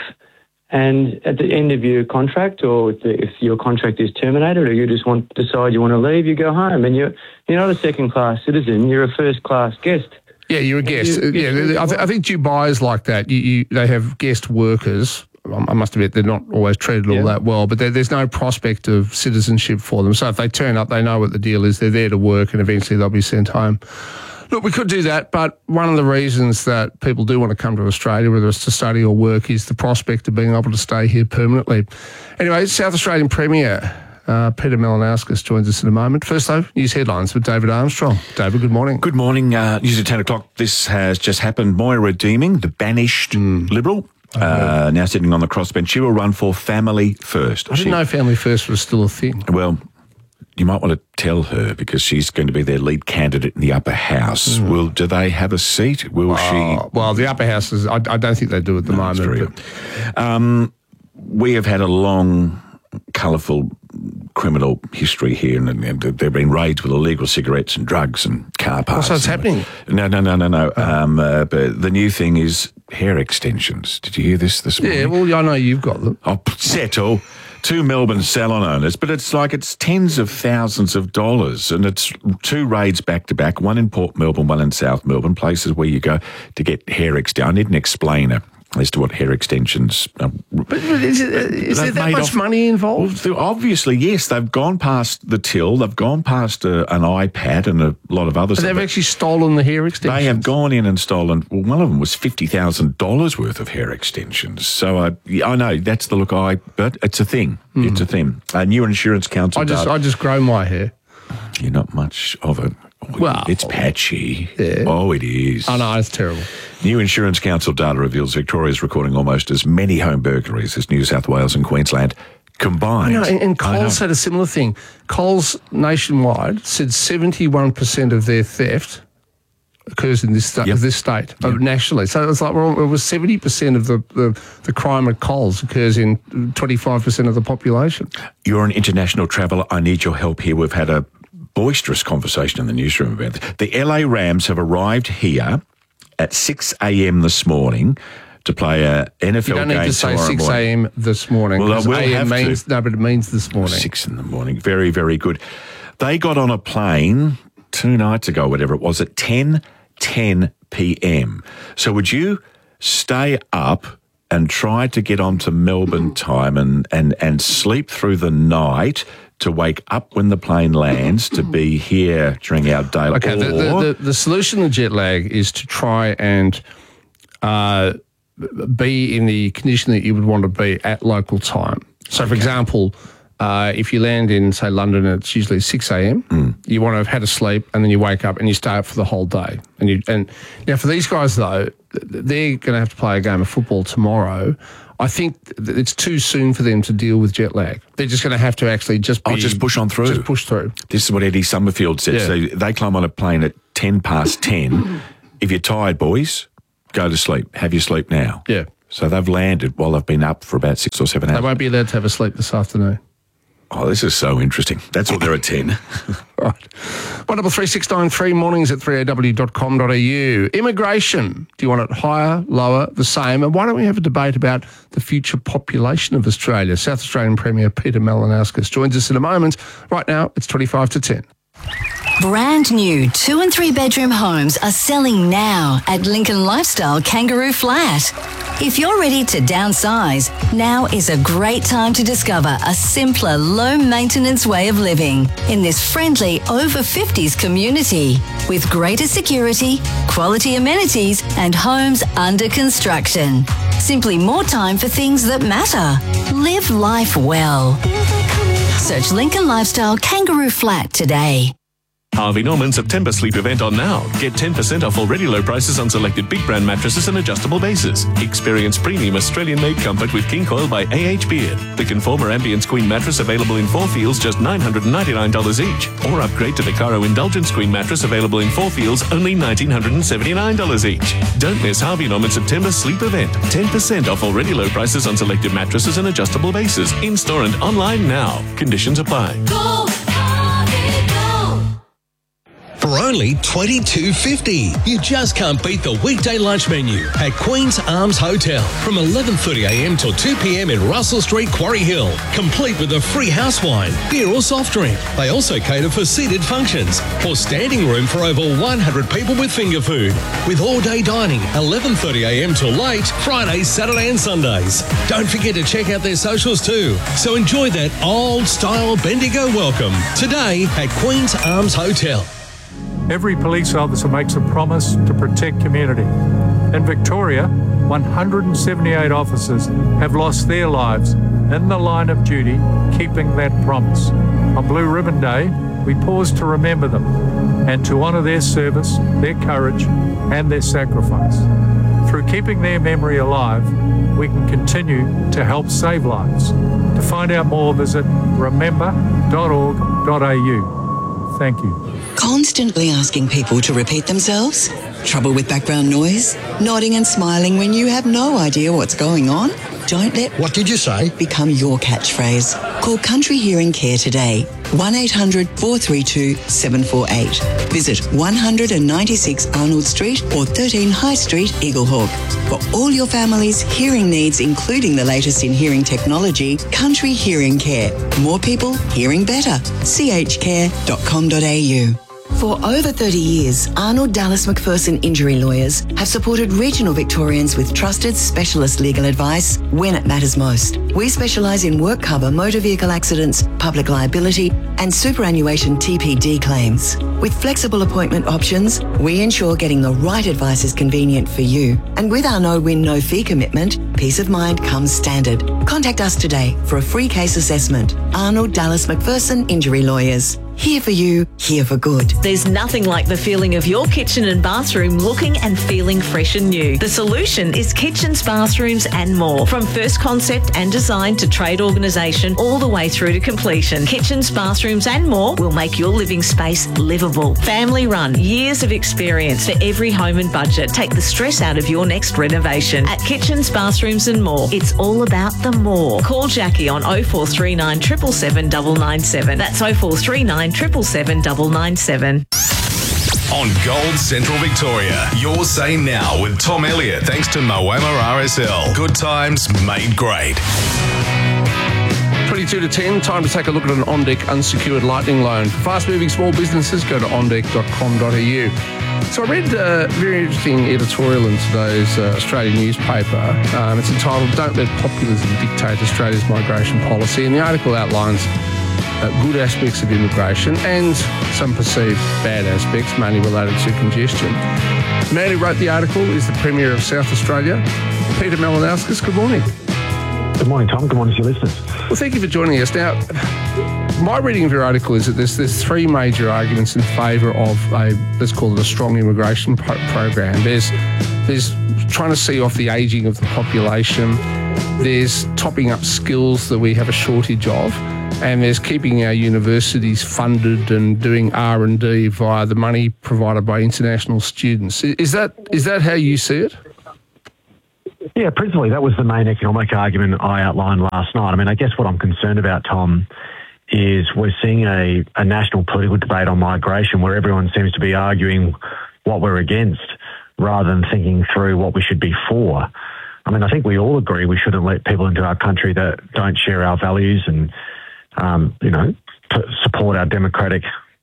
And at the end of your contract, or if, the, if your contract is terminated, or you just want decide you want to leave, you go home, and you're you're not a second class citizen. You're a first class guest. Yeah, you're a guest. You, yeah, I, th- I think Dubai is like that. You, you, they have guest workers. I must admit they're not always treated all Yeah. that well, but there, there's no prospect of citizenship for them. So if they turn up, they know what the deal is. They're there to work, and eventually they'll be sent home. Look, we could do that, but one of the reasons that people do want to come to Australia, whether it's to study or work, is the prospect of being able to stay here permanently. Anyway, South Australian Premier uh, Peter Malinauskas joins us in a moment. First, though, news headlines with David Armstrong. David, good morning. Good morning. Uh, news at ten o'clock. This has just happened. Moira Deeming, the banished Mm. Liberal, uh, now sitting on the crossbench. She will run for Family First. I didn't She- know Family First was still a thing. Well, you might want to tell her because she's going to be their lead candidate in the upper house. Mm. Will do they have a seat? Will Oh, well, the upper house is, I, I don't think they do at the No, that's moment. very good. Um, we have had a long, colourful criminal history here, and, and there have been raids with illegal cigarettes and drugs and car parks. so it's and- happening? No, no, no, no, no. Um, uh, but the new thing is hair extensions. Did you hear this this morning? Yeah, well, I know you've got them. Oh, settle. Two Melbourne salon owners, but it's like it's tens of thousands of dollars, and it's two raids back to back, one in Port Melbourne, one in South Melbourne, places where you go to get hair extensions. I need an explainer as to what hair extensions are. But, but is, it, is there They've that made much off- money involved? Well, obviously, yes. They've gone past the till, they've gone past a, an iPad and a lot of other But stuff. they've actually stolen the hair extensions. They have gone in and stolen, well, one of them was fifty thousand dollars worth of hair extensions. So I, yeah, I know, that's the look I, but it's a thing. Mm. It's a thing. A new insurance council I just, data- I just grow my hair. You're not much of it. Well, it's patchy. Yeah. Oh, it is. I know, it's terrible. New Insurance Council data reveals Victoria's recording almost as many home burglaries as New South Wales and Queensland I combined. know, and, and I know. Coles had a similar thing. Coles nationwide said seventy-one percent of their theft occurs in this, sta- this state, uh, nationally. So it's like, well, it was seventy percent of the, the, the crime at Coles occurs in twenty-five percent of the population. You're an international traveller. I need your help here. We've had a boisterous conversation in the newsroom about this. The L A Rams have arrived here at six a.m. this morning to play a N F L You don't game need to say tomorrow six morning. a.m. this morning. Well, I 'cause will A M have to. means, No, but it means this morning. Six in the morning. Very, very good. They got on a plane two nights ago, whatever it was, at ten ten p.m. So would you stay up and try to get onto Melbourne time and, and, and sleep through the night to wake up when the plane lands to be here during our day? Okay, the, Or- the, the, the solution to jet lag is to try and uh, be in the condition that you would want to be at local time. So, for example, uh, if you land in, say, London, it's usually six a.m. Mm. You want to have had a sleep, and then you wake up and you stay up for the whole day. And you and now for these guys though, they're going to have to play a game of football tomorrow. I think it's too soon for them to deal with jet lag. They're just going to have to actually just be, I'll just push on through. Just push through. This is what Eddie Summerfield said. Yeah. So they climb on a plane at ten past ten. If you're tired, boys, go to sleep. Have your sleep now. Yeah. So they've landed while they've been up for about six or seven hours. They won't be allowed to have a sleep this afternoon. Oh, this is so interesting. That's what they're at ten. Right. one double three six nine three, mornings at three a w dot com dot a u. Immigration. Do you want it higher, lower, the same? And why don't we have a debate about the future population of Australia? South Australian Premier Peter Malinauskas joins us in a moment. Right now, it's twenty-five to ten. Brand new two and three bedroom homes are selling now at Lincoln Lifestyle Kangaroo Flat. If you're ready to downsize, now is a great time to discover a simpler, low maintenance way of living in this friendly over fifties community with greater security, quality amenities and homes under construction. Simply more time for things that matter. Live life well. Search Lincoln Lifestyle Kangaroo Flat today. Harvey Norman September sleep event on now. Get ten percent off already low prices on selected big brand mattresses and adjustable bases. Experience premium Australian-made comfort with King Coil by A H Beard. The Conformer Ambience Queen mattress available in four feels just nine hundred ninety-nine dollars each. Or upgrade to the Caro Indulgence Queen mattress available in four feels only one thousand nine hundred seventy-nine dollars each. Don't miss Harvey Norman September sleep event. ten percent off already low prices on selected mattresses and adjustable bases. In-store and online now. Conditions apply. Go! For only twenty-two fifty. You just can't beat the weekday lunch menu at Queen's Arms Hotel from eleven thirty a m till two p m in Russell Street, Quarry Hill. Complete with a free house wine, beer or soft drink. They also cater for seated functions or standing room for over one hundred people with finger food. With all-day dining, eleven thirty a m till late, Fridays, Saturday and Sundays. Don't forget to check out their socials too. So enjoy that old-style Bendigo welcome today at Queen's Arms Hotel. Every police officer makes a promise to protect community. In Victoria, one hundred seventy-eight officers have lost their lives in the line of duty, keeping that promise. On Blue Ribbon Day, we pause to remember them and to honour their service, their courage and their sacrifice. Through keeping their memory alive, we can continue to help save lives. To find out more, visit remember dot org dot a u. Thank you. Constantly asking people to repeat themselves? Trouble with background noise? Nodding and smiling when you have no idea what's going on? Don't let "What did you say?" become your catchphrase. Call Country Hearing Care today. one eight hundred four three two seven four eight. Visit one ninety-six Arnold Street or thirteen High Street, Eaglehawk. For all your family's hearing needs, including the latest in hearing technology, Country Hearing Care. More people hearing better. c h care dot com dot a u. For over thirty years, Arnold Dallas McPherson Injury Lawyers have supported regional Victorians with trusted specialist legal advice when it matters most. We specialise in work cover, motor vehicle accidents, public liability and superannuation T P D claims. With flexible appointment options, we ensure getting the right advice is convenient for you. And with our no-win, no-fee commitment, peace of mind comes standard. Contact us today for a free case assessment. Arnold Dallas McPherson Injury Lawyers. Here for you, here for good. There's nothing like the feeling of your kitchen and bathroom looking and feeling fresh and new. The solution is kitchens, bathrooms and more. From first concept and design to trade organisation all the way through to completion. Kitchens, bathrooms and more will make your living space livable. Family run, years of experience for every home and budget. Take the stress out of your next renovation. At Kitchens, Bathrooms and More, it's all about the more. Call Jackie on oh four three nine, seven seven seven, nine nine seven. That's oh four three nine, seven seven seven, nine nine seven. On Gold Central Victoria, your say now with Tom Elliott, thanks to Moama R S L. Good times made great. twenty-two to ten, time to take a look at an OnDeck unsecured lightning loan. For fast-moving small businesses, go to on deck dot com dot a u. So I read a very interesting editorial in today's uh, Australian newspaper. Um, it's entitled "Don't Let Populism Dictate Australia's Migration Policy," and the article outlines Uh, good aspects of immigration and some perceived bad aspects, mainly related to congestion. The man who wrote the article is the Premier of South Australia, Peter Malinauskas. Good morning. Good morning, Tom. Good morning to your listeners. Well, thank you for joining us. Now, my reading of your article is that there's, there's three major arguments in favour of a, let's call it a strong immigration pro- program. There's, there's trying to see off the ageing of the population. There's topping up skills that we have a shortage of. And there's keeping our universities funded and doing R and D via the money provided by international students. Is that is that how you see it? Yeah, principally, that was the main economic argument I outlined last night. I mean, I guess what I'm concerned about, Tom, is we're seeing a, a national political debate on migration where everyone seems to be arguing what we're against rather than thinking through what we should be for. I mean, I think we all agree we shouldn't let people into our country that don't share our values and, um, you know, to support our democratic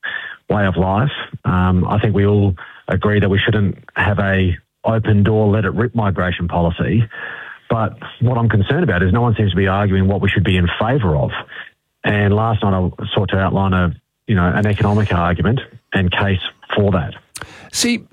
way of life. Um, I think we all agree that we shouldn't have a open door, let it rip migration policy. But what I'm concerned about is no one seems to be arguing what we should be in favour of. And last night I sought to outline a, you know, an economic argument and case for that. See,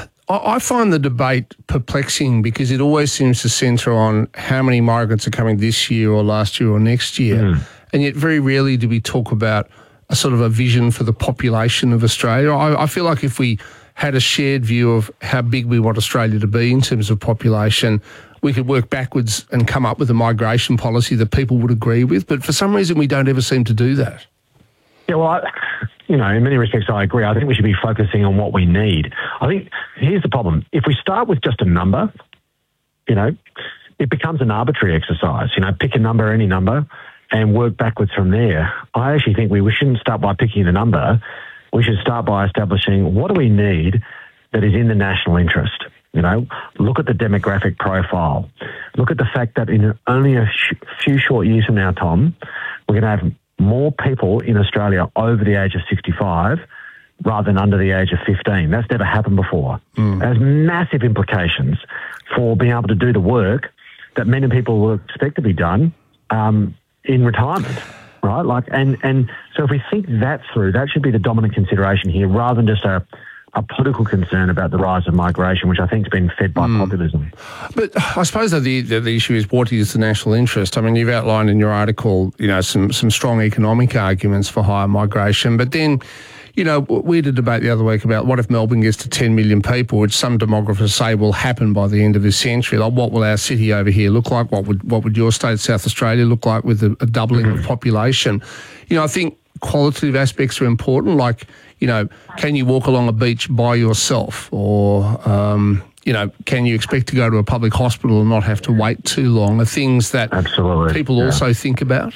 I find the debate perplexing because it always seems to centre on how many migrants are coming this year or last year or next year. Mm. And yet very rarely do we talk about a sort of a vision for the population of Australia. I, I feel like if we had a shared view of how big we want Australia to be in terms of population, we could work backwards and come up with a migration policy that people would agree with. But for some reason, we don't ever seem to do that. Yeah, well, I, you know, in many respects, I agree. I think we should be focusing on what we need. I think here's the problem. If we start with just a number, you know, it becomes an arbitrary exercise. You know, pick a number, any number, and work backwards from there. I actually think we, we shouldn't start by picking a number. We should start by establishing what do we need that is in the national interest. You know, look at the demographic profile. Look at the fact that in only a sh- few short years from now, Tom, we're going to have more people in Australia over the age of sixty-five rather than under the age of fifteen. That's never happened before. Mm. It has massive implications for being able to do the work that many people will expect to be done um, in retirement. Right, like, and, and so if we think that through, that should be the dominant consideration here, rather than just a, a political concern about the rise of migration, which I think has been fed by mm. populism. But I suppose that the, the the issue is what is the national interest. I mean, you've outlined in your article, you know, some some strong economic arguments for higher migration, but then, you know, we had a debate the other week about what if Melbourne gets to ten million people, which some demographers say will happen by the end of this century. Like, what will our city over here look like? What would what would your state, South Australia, look like with a, a doubling mm-hmm. of population? You know, I think qualitative aspects are important, like, you know, can you walk along a beach by yourself? Or, um, you know, can you expect to go to a public hospital and not have to wait too long? Are things that Absolutely. people yeah. also think about?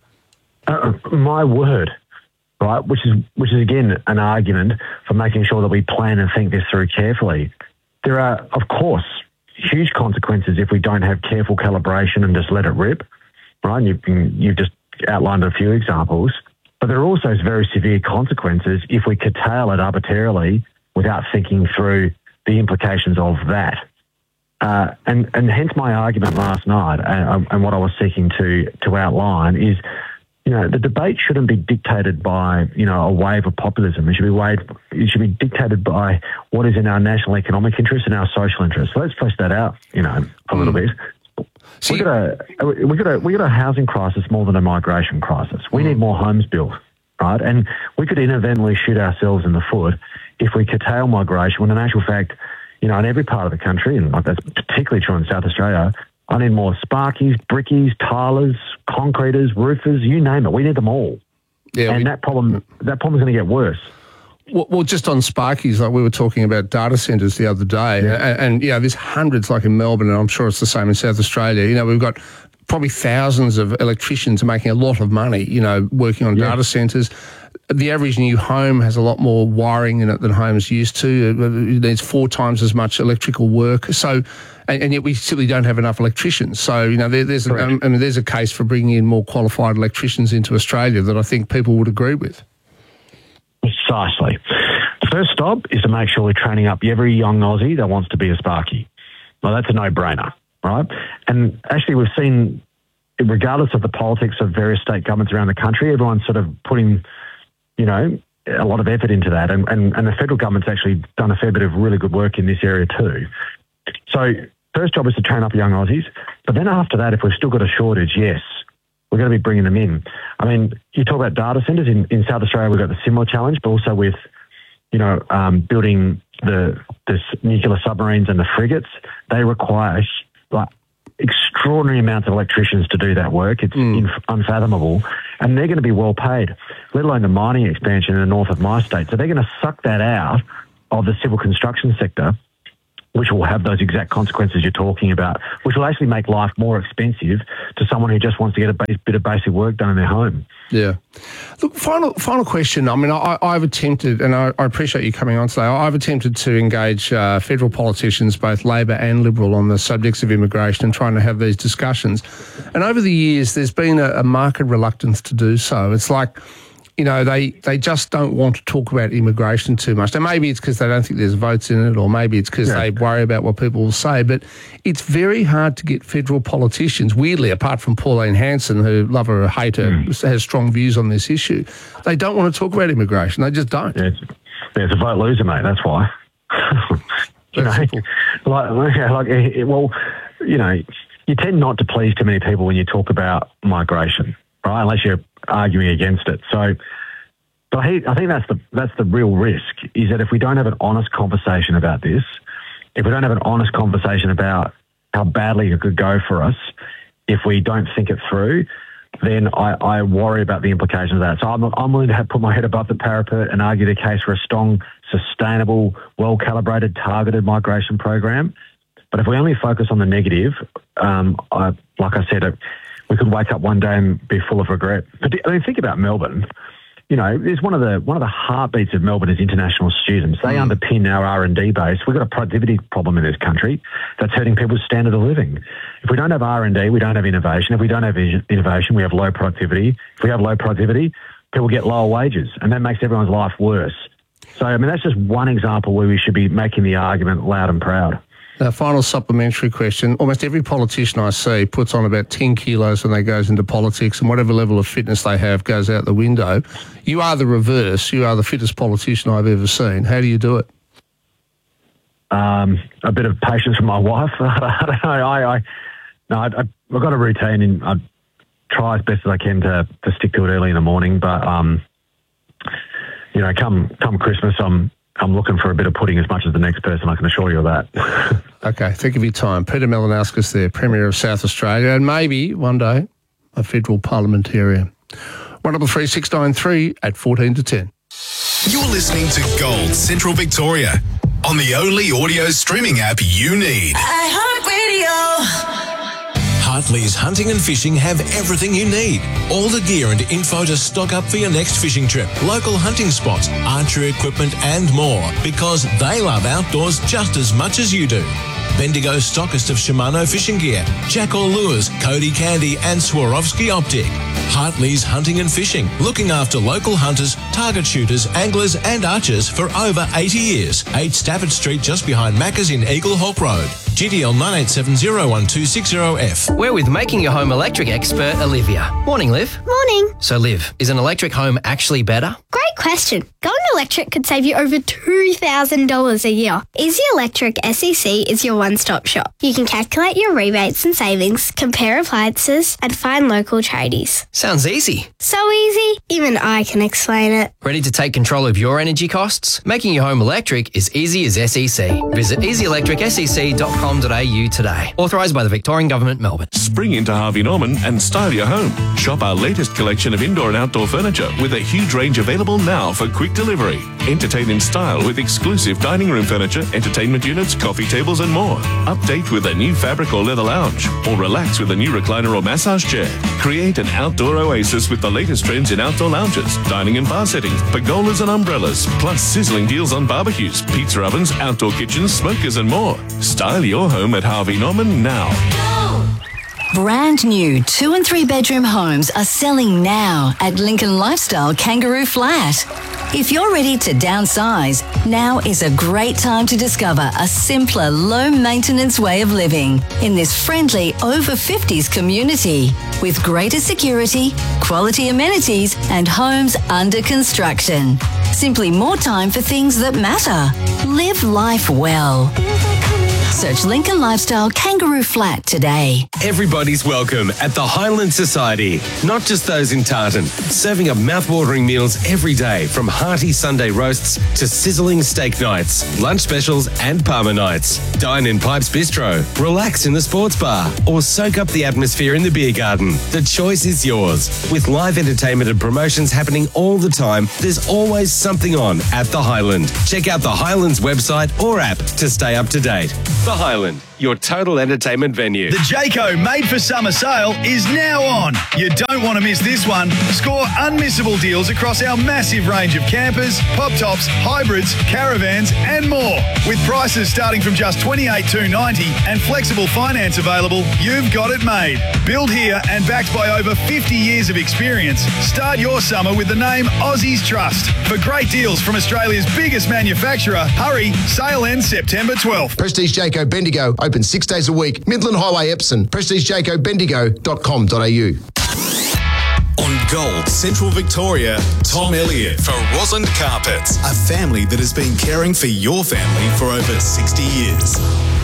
Uh, my word. Right, which is which is again an argument for making sure that we plan and think this through carefully. There are, of course, huge consequences if we don't have careful calibration and just let it rip. Right, you've you've just outlined a few examples, but there are also very severe consequences if we curtail it arbitrarily without thinking through the implications of that. Uh, and and hence my argument last night, and, and what I was seeking to to outline is, you know, the debate shouldn't be dictated by, you know, a wave of populism. It should be wave, it should be dictated by what is in our national economic interest and our social interest. So let's flesh that out, you know, a little mm. bit. We got a we got a we got a housing crisis more than a migration crisis. We mm. need more homes built, right? And we could inadvertently shoot ourselves in the foot if we curtail migration. When in actual fact, you know, in every part of the country, and that's particularly true in South Australia, I need more sparkies, brickies, tilers, concreters, roofers, you name it. We need them all. Yeah, and we, that problem that problem is going to get worse. Well, well, just on sparkies, like we were talking about data centres the other day, yeah. and, and yeah, there's hundreds like in Melbourne, and I'm sure it's the same in South Australia. You know, we've got probably thousands of electricians making a lot of money, you know, working on yeah. data centres. The average new home has a lot more wiring in it than homes used to. It needs four times as much electrical work. So, and, and yet we simply don't have enough electricians. So, you know, there, there's a, um, I mean, there's a case for bringing in more qualified electricians into Australia that I think people would agree with. Precisely. The first stop is to make sure we're training up every young Aussie that wants to be a sparky. Well, that's a no-brainer, right? And actually, we've seen, regardless of the politics of various state governments around the country, everyone's sort of putting, you know, a lot of effort into that. And, and, and the federal government's actually done a fair bit of really good work in this area too. So first job is to train up young Aussies. But then after that, if we've still got a shortage, yes, we're going to be bringing them in. I mean, you talk about data centres. In, in South Australia, we've got the similar challenge, but also with, you know, um, building the, the nuclear submarines and the frigates. They require like extraordinary amounts of electricians to do that work. It's mm. inf- unfathomable. And they're going to be well paid, let alone the mining expansion in the north of my state. So they're going to suck that out of the civil construction sector, which will have those exact consequences you're talking about, which will actually make life more expensive to someone who just wants to get a base, bit of basic work done in their home. Yeah. Look, final final question. I mean, I, I've attempted, and I, I appreciate you coming on today, I've attempted to engage uh, federal politicians, both Labor and Liberal, on the subjects of immigration and trying to have these discussions. And over the years, there's been a, a marked reluctance to do so. It's like, you know, they, they just don't want to talk about immigration too much. And maybe it's because they don't think there's votes in it, or maybe it's because yeah. they worry about what people will say. But it's very hard to get federal politicians, weirdly, apart from Pauline Hanson, who, love her or hate her, mm. has strong views on this issue. They don't want to talk about immigration. They just don't. Yeah, it's, yeah, it's a vote loser, mate. That's why. you know, like, like, well, you know, you tend not to please too many people when you talk about migration, right? Unless you're arguing against it. So, but I, I think that's the that's the real risk, is that if we don't have an honest conversation about this, if we don't have an honest conversation about how badly it could go for us, if we don't think it through, then I, I worry about the implications of that. So I'm, I'm willing to have, put my head above the parapet and argue the case for a strong, sustainable, well-calibrated, targeted migration program. But if we only focus on the negative, um, I, like I said, it, we could wake up one day and be full of regret. But I mean, think about Melbourne. You know, it's one of the one of the heartbeats of Melbourne is international students. They mm. underpin our R and D base. We've got a productivity problem in this country that's hurting people's standard of living. If we don't have R and D, we don't have innovation. If we don't have innovation, we have low productivity. If we have low productivity, people get lower wages, and that makes everyone's life worse. So, I mean, that's just one example where we should be making the argument loud and proud. A final supplementary question. Almost every politician I see puts on about ten kilos when they goes into politics, and whatever level of fitness they have goes out the window. You are the reverse. You are the fittest politician I've ever seen. How do you do it? Um, a bit of patience from my wife. I don't know. I, I, no, I, I've got a routine, and I try as best as I can to, to stick to it early in the morning. But, um, you know, come come Christmas, I'm... I'm looking for a bit of pudding as much as the next person, I can assure you of that. Okay, thank you for your time. Peter Malinauskas there, Premier of South Australia, and maybe one day a federal parliamentarian. one double three six nine three at fourteen to ten. You're listening to Gold Central Victoria on the only audio streaming app you need. iHeartRadio. Hartley's Hunting and Fishing have everything you need. All the gear and info to stock up for your next fishing trip. Local hunting spots, archery equipment and more, because they love outdoors just as much as you do. Bendigo stockist of Shimano fishing gear, Jackal Lures, Cody Candy and Swarovski Optic. Hartley's Hunting and Fishing, looking after local hunters, target shooters, anglers and archers for over eighty years. eight Stafford Street, just behind Macca's in Eagle Hawk Road. G D L nine eight seven zero one two six zero F. We're with Making Your Home Electric expert Olivia. Morning, Liv. Morning. So, Liv, is an electric home actually better? Great question. Going electric could save you over two thousand dollars a year. Easy Electric S E C is your one-stop shop. You can calculate your rebates and savings, compare appliances, and find local tradies. Sounds easy. So easy, even I can explain it. Ready to take control of your energy costs? Making your home electric is easy as S E C. Visit easy electric s e c dot com dot a u today. Authorised by the Victorian Government, Melbourne. Spring into Harvey Norman and style your home. Shop our latest collection of indoor and outdoor furniture with a huge range available now for quick delivery. Entertain in style with exclusive dining room furniture, entertainment units, coffee tables and more. Update with a new fabric or leather lounge, or relax with a new recliner or massage chair. Create an outdoor oasis with the latest trends in outdoor lounges, dining and bar settings, pergolas and umbrellas, plus sizzling deals on barbecues, pizza ovens, outdoor kitchens, smokers and more. Style your home at Harvey Norman now. Brand new two and three bedroom homes are selling now at Lincoln Lifestyle Kangaroo Flat. If you're ready to downsize, now is a great time to discover a simpler, low-maintenance way of living in this friendly over fifties community with greater security, quality amenities and homes under construction. Simply more time for things that matter. Live life well. Search Lincoln Lifestyle Kangaroo Flat today. Everybody's welcome at the Highland Society. Not just those in Tartan. Serving up mouth-watering meals every day, from hearty Sunday roasts to sizzling steak nights, lunch specials and Parma nights. Dine in Pipes Bistro, relax in the sports bar, or soak up the atmosphere in the beer garden. The choice is yours. With live entertainment and promotions happening all the time, there's always something on at the Highland. Check out the Highlands website or app to stay up to date. The Highland, your total entertainment venue. The Jayco Made for Summer sale is now on. You don't want to miss this one. Score unmissable deals across our massive range of campers, pop tops, hybrids, caravans and more. With prices starting from just twenty-eight thousand two hundred ninety dollars and flexible finance available, you've got it made. Built here and backed by over fifty years of experience. Start your summer with the name Aussies Trust. For great deals from Australia's biggest manufacturer, hurry, sale ends September twelfth. Prestige Jayco Bendigo, open six days a week. Midland Highway, Epsom. prestige jayco bendigo dot com dot a u. On Gold, Central Victoria, Tom Elliott for Rosland Carpets, a family that has been caring for your family for over sixty years.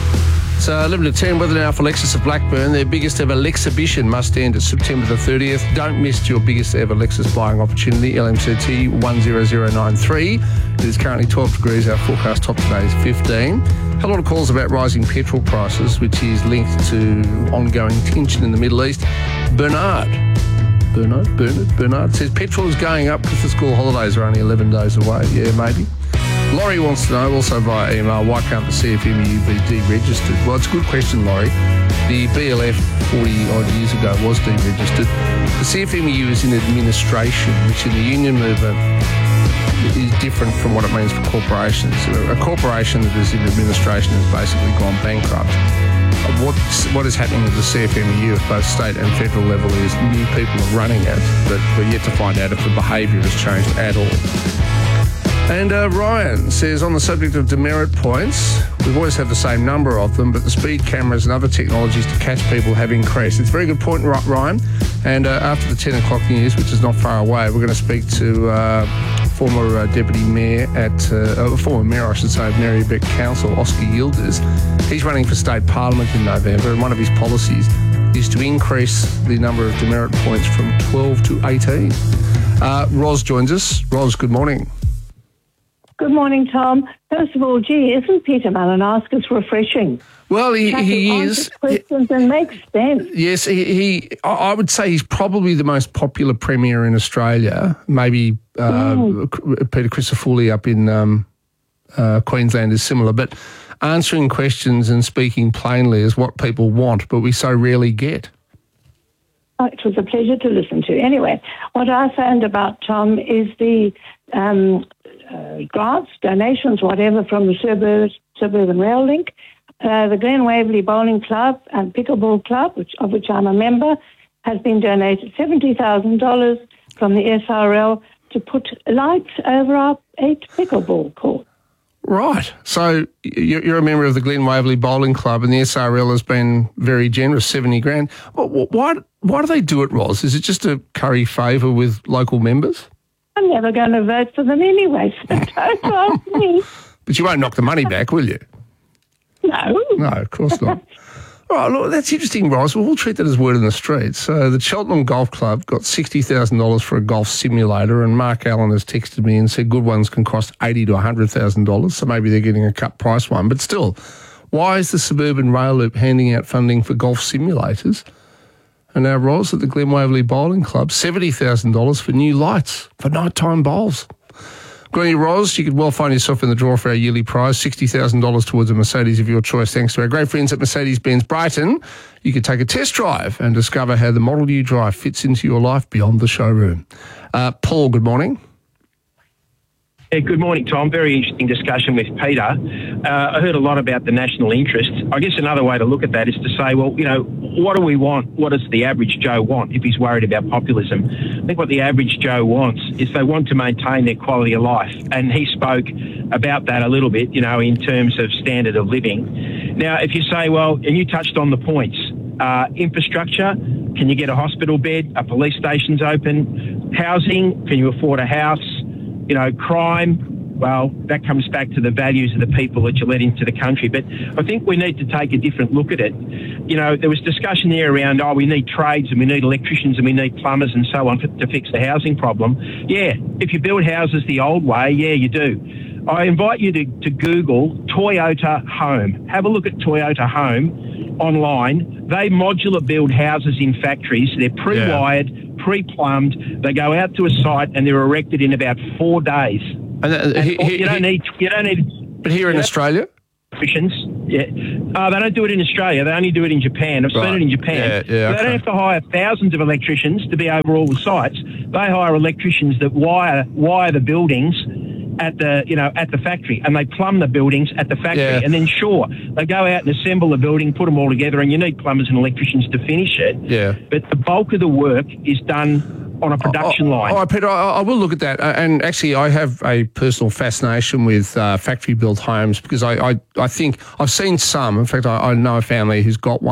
So eleven to ten, weather now for Lexus of Blackburn. Their biggest ever Lexhibition must end at September the thirtieth. Don't miss your biggest ever Lexus buying opportunity. L M C T one zero zero nine three. It is currently twelve degrees. Our forecast top today is fifteen. Had a lot of calls about rising petrol prices, which is linked to ongoing tension in the Middle East. Bernard. Bernard? Bernard? Bernard says petrol is going up because the school holidays are only eleven days away. Yeah, maybe. Laurie wants to know, also via email, why can't the C F M U be deregistered? Well, it's a good question, Laurie. The B L F forty-odd years ago was deregistered. The C F M U is in administration, which in the union movement is different from what it means for corporations. A corporation that is in administration has basically gone bankrupt. What's, what is happening with the C F M U at both state and federal level is new people are running it, but we're yet to find out if the behaviour has changed at all. And uh, Ryan says, on the subject of demerit points, we've always had the same number of them, but the speed cameras and other technologies to catch people have increased. It's a very good point, Ryan. And uh, after the ten o'clock news, which is not far away, we're going to speak to uh, former uh, Deputy Mayor at, uh, uh, former Mayor, I should say, of Marybeck Council, Oscar Yildiz. He's running for State Parliament in November, and one of his policies is to increase the number of demerit points from twelve to eighteen. Uh, Ros joins us. Ros, good morning. Good morning, Tom. First of all, gee, isn't Peter Malinauskas refreshing? Well, he, he is. Questions and makes sense. Yes, he, he. I would say he's probably the most popular premier in Australia. Maybe uh, mm. Peter Crisafulli up in um, uh, Queensland is similar, but answering questions and speaking plainly is what people want, but we so rarely get. Oh, it was a pleasure to listen to. Anyway, what I found about Tom is the um, uh, grants, donations, whatever, from the Suburban, Suburban Rail Link, uh, the Glen Waverley Bowling Club and Pickleball Club, which, of which I'm a member, has been donated seventy thousand dollars from the S R L to put lights over our eight pickleball courts. Right. So you're a member of the Glen Waverley Bowling Club, and the S R L has been very generous, seventy grand. Why, why do they do it, Ros? Is it just to curry favour with local members? I'm never going to vote for them anyway, so don't ask me. But you won't knock the money back, will you? No. No, of course not. All right, look, that's interesting, Ros. We'll treat that as word in the street. So the Cheltenham Golf Club got sixty thousand dollars for a golf simulator, and Mark Allen has texted me and said good ones can cost eighty thousand to one hundred thousand dollars, so maybe they're getting a cut price one. But still, why is the Suburban Rail Loop handing out funding for golf simulators? And now Ros at the Glen Waverley Bowling Club, seventy thousand dollars for new lights for nighttime bowls. Greeny Ros, you could well find yourself in the draw for our yearly prize, sixty thousand dollars towards a Mercedes of your choice, thanks to our great friends at Mercedes-Benz Brighton. You could take a test drive and discover how the model you drive fits into your life beyond the showroom. Uh, Paul, good morning. Yeah, good morning, Tom. Very interesting discussion with Peter. Uh, I heard a lot about the national interest. I guess another way to look at that is to say, well, you know, what do we want? What does the average Joe want if he's worried about populism? I think what the average Joe wants is they want to maintain their quality of life. And he spoke about that a little bit, you know, in terms of standard of living. Now, if you say, well, and you touched on the points, uh, infrastructure, can you get a hospital bed? Are police stations open? Housing, can you afford a house? You know, crime, well, that comes back to the values of the people that you let into the country. But I think we need to take a different look at it. You know, there was discussion there around, oh, we need trades and we need electricians and we need plumbers and so on for, to fix the housing problem. Yeah, if you build houses the old way, yeah, you do. I invite you to, to Google Toyota Home. Have a look at Toyota Home online. They modular build houses in factories. They're pre-wired, yeah. pre-plumbed. They go out to a site and they're erected in about four days. And, uh, and he, he, you don't he, need. You don't need. But here in Australia, electricians. Yeah. Oh, they don't do it in Australia. They only do it in Japan. I've Right. seen it in Japan. Yeah, yeah, They okay. don't have to hire thousands of electricians to be over all the sites. They hire electricians that wire wire the buildings at the you know at the factory, and they plumb the buildings at the factory, Yeah. and then sure they go out and assemble the building, put them all together, and you need plumbers and electricians to finish it. Yeah. But the bulk of the work is done on a production oh, line. All right, Peter, I, I will look at that. Uh, and actually, I have a personal fascination with uh, factory-built homes because I, I, I think I've seen some. In fact, I, I know a family who's got one.